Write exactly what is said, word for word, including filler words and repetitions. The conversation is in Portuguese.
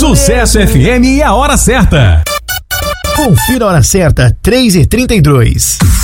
Sucesso F M e a hora certa. Confira a hora certa, três e trinta e dois.